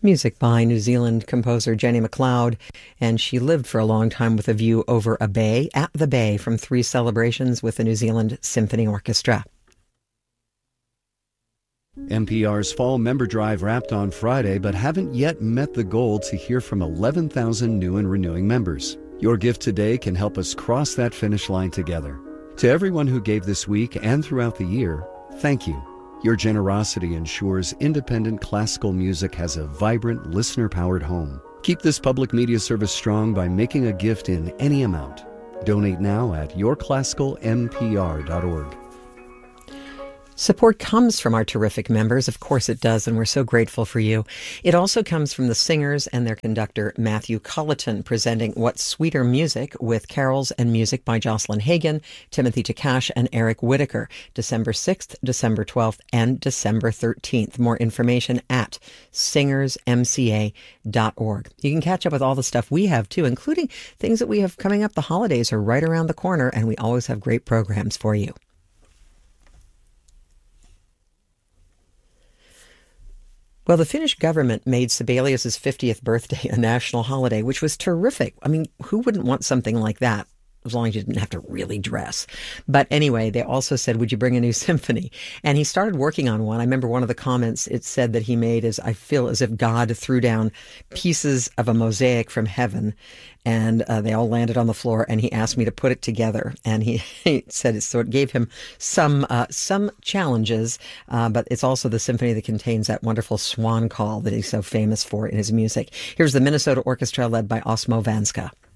Music by New Zealand composer Jenny MacLeod, and she lived for a long time with a view over a bay, at the bay, from 3 celebrations with the New Zealand Symphony Orchestra. NPR's Fall Member Drive wrapped on Friday, but haven't yet met the goal to hear from 11,000 new and renewing members. Your gift today can help us cross that finish line together. To everyone who gave this week and throughout the year, thank you. Your generosity ensures independent classical music has a vibrant, listener-powered home. Keep this public media service strong by making a gift in any amount. Donate now at yourclassicalmpr.org. Support comes from our terrific members. Of course it does, and we're so grateful for you. It also comes from the singers and their conductor, Matthew Culleton, presenting What's Sweeter Music with carols and music by Jocelyn Hagan, Timothy Takash, and Eric Whitaker, December 6th, December 12th, and December 13th. More information at singersmca.org. You can catch up with all the stuff we have, too, including things that we have coming up. The holidays are right around the corner, and we always have great programs for you. Well, the Finnish government made Sibelius's 50th birthday a national holiday, which was terrific. I mean, who wouldn't want something like that? As long as you didn't have to really dress. But anyway, they also said, would you bring a new symphony? And he started working on one. I remember one of the comments it said that he made is, I feel as if God threw down pieces of a mosaic from heaven, and they all landed on the floor, and he asked me to put it together. And he said it, so it gave him some challenges, but it's also the symphony that contains that wonderful swan call that he's so famous for in his music. Here's the Minnesota Orchestra led by Osmo Vanska.